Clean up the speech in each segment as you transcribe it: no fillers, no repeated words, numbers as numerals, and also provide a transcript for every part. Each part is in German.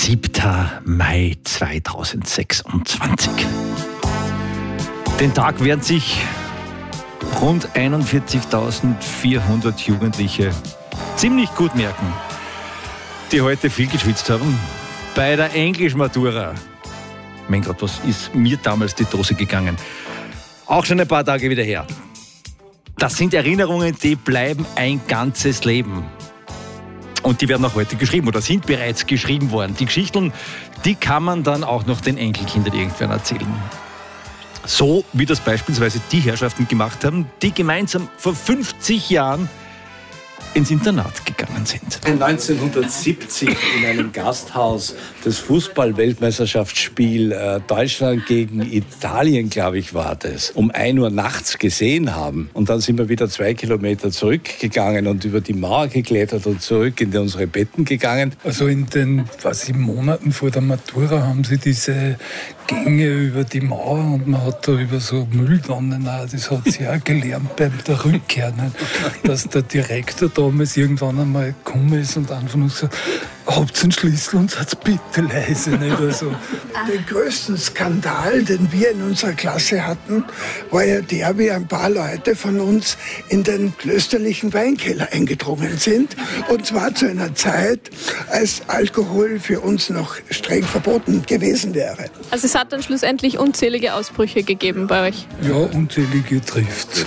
7. Mai 2026. Den Tag werden sich rund 41.400 Jugendliche ziemlich gut merken, die heute viel geschwitzt haben. Bei der Englisch-Matura. Mein Gott, was ist mir damals die Dose gegangen? Auch schon ein paar Tage wieder her. Das sind Erinnerungen, die bleiben ein ganzes Leben. Und die werden auch heute geschrieben oder sind bereits geschrieben worden. Die Geschichten, die kann man dann auch noch den Enkelkindern irgendwann erzählen. So wie das beispielsweise die Herrschaften gemacht haben, die gemeinsam vor 50 Jahren ins Internat gegangen sind. 1970 in einem Gasthaus das Fußball-Weltmeisterschaftsspiel Deutschland gegen Italien, glaube ich, war das, um 1 Uhr nachts gesehen haben. Und dann sind wir wieder 2 Kilometer zurückgegangen und über die Mauer geklettert und zurück in unsere Betten gegangen. Also in den Monaten vor der Matura haben sie diese Gänge über die Mauer und man hat da über so Mülltonnen, das hat sich auch gelernt bei der Rückkehr, nicht? Dass der Direktor damals irgendwann einmal gekommen ist und einfach nur gesagt, habt ihr einen Schlüssel und seid bitte leise. Nicht? Also, den größten Skandal, den wir in unserer Klasse hatten, war ja der, wie ein paar Leute von uns in den klösterlichen Weinkeller eingedrungen sind. Und zwar zu einer Zeit, als Alkohol für uns noch streng verboten gewesen wäre. Also es hat dann schlussendlich unzählige Ausbrüche gegeben bei euch? Ja, unzählige trifft.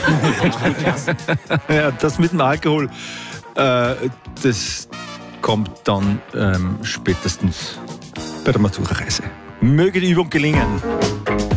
Ja, das mit dem Alkohol, das kommt dann spätestens bei der Matura-Reise. Möge die Übung gelingen.